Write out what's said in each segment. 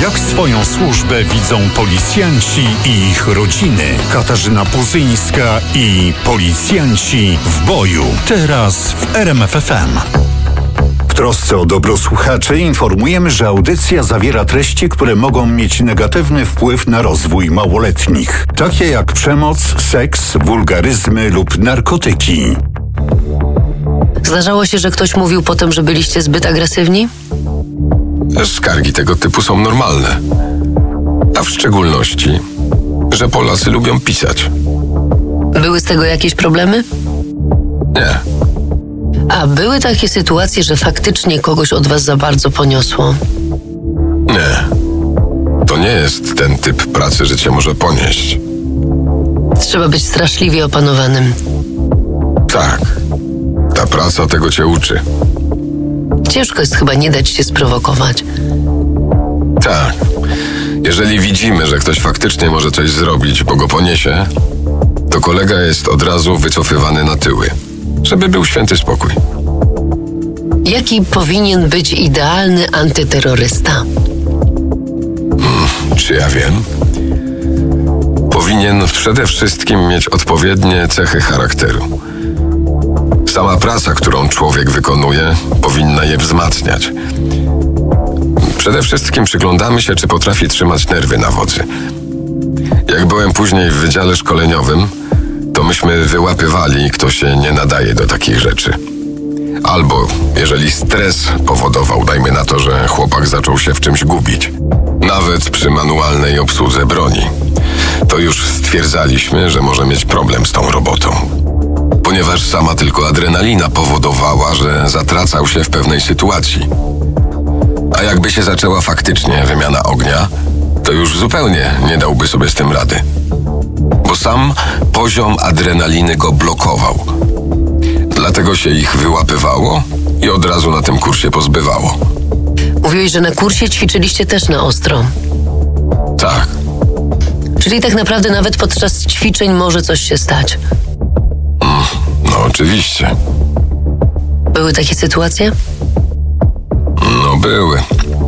Jak swoją służbę widzą policjanci i ich rodziny? Katarzyna Puzyńska i policjanci w boju. Teraz w RMF FM. W trosce o dobro słuchaczy informujemy, że audycja zawiera treści, które mogą mieć negatywny wpływ na rozwój małoletnich, takie jak przemoc, seks, wulgaryzmy lub narkotyki. Zdarzało się, że ktoś mówił potem, że byliście zbyt agresywni? Skargi tego typu są normalne. A w szczególności, że Polacy lubią pisać. Były z tego jakieś problemy? Nie. A były takie sytuacje, że faktycznie kogoś od was za bardzo poniosło? Nie. To nie jest ten typ pracy, że cię może ponieść. Trzeba być straszliwie opanowanym. Tak. Ta praca tego cię uczy. Ciężko jest chyba nie dać się sprowokować. Tak. Jeżeli widzimy, że ktoś faktycznie może coś zrobić, bo go poniesie, to kolega jest od razu wycofywany na tyły, żeby był święty spokój. Jaki powinien być idealny antyterrorysta? Czy ja wiem? Powinien przede wszystkim mieć odpowiednie cechy charakteru. Sama praca, którą człowiek wykonuje, powinna je wzmacniać. Przede wszystkim przyglądamy się, czy potrafi trzymać nerwy na wodzy. Jak byłem później w wydziale szkoleniowym, to myśmy wyłapywali, kto się nie nadaje do takich rzeczy. Albo jeżeli stres powodował, dajmy na to, że chłopak zaczął się w czymś gubić. Nawet przy manualnej obsłudze broni. To już stwierdzaliśmy, że może mieć problem z tą robotą. Ponieważ sama tylko adrenalina powodowała, że zatracał się w pewnej sytuacji. A jakby się zaczęła faktycznie wymiana ognia, to już zupełnie nie dałby sobie z tym rady. Bo sam poziom adrenaliny go blokował. Dlatego się ich wyłapywało i od razu na tym kursie pozbywało. Mówiłeś, że na kursie ćwiczyliście też na ostro. Tak. Czyli tak naprawdę nawet podczas ćwiczeń może coś się stać. No oczywiście. Były takie sytuacje? No były.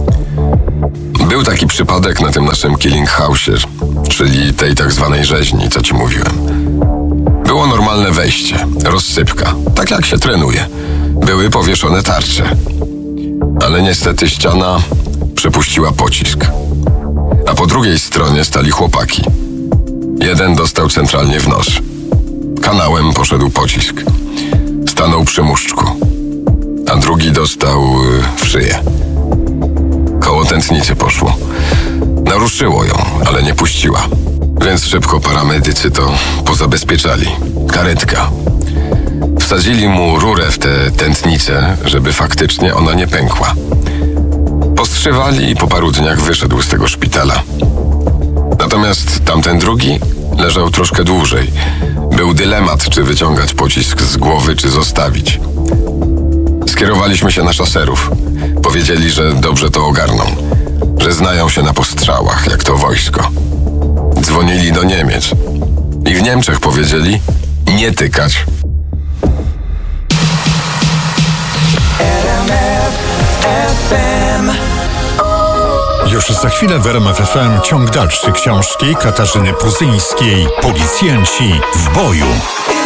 Był taki przypadek na tym naszym killing house'ie, czyli tej tak zwanej rzeźni, co ci mówiłem. Było normalne wejście, rozsypka, tak jak się trenuje. Były powieszone tarcze. Ale niestety ściana przepuściła pocisk. A po drugiej stronie stali chłopaki. Jeden dostał centralnie w nos. Kanałem poszedł pocisk. Stanął przy muszczku. A drugi dostał w szyję. Koło tętnicy poszło. Naruszyło ją, ale nie puściła. Więc szybko paramedycy to pozabezpieczali. Karetka. Wsadzili mu rurę w tę tętnicę, żeby faktycznie ona nie pękła. Postrzywali i po paru dniach wyszedł z tego szpitala. Natomiast tamten drugi leżał troszkę dłużej. Był dylemat, czy wyciągać pocisk z głowy, czy zostawić. Skierowaliśmy się na szaserów. Powiedzieli, że dobrze to ogarną. Że znają się na postrzałach, jak to wojsko. Dzwonili do Niemiec. I w Niemczech powiedzieli, nie tykać. Już za chwilę w RMF FM ciąg dalszy książki Katarzyny Puzyńskiej. Policjanci w boju.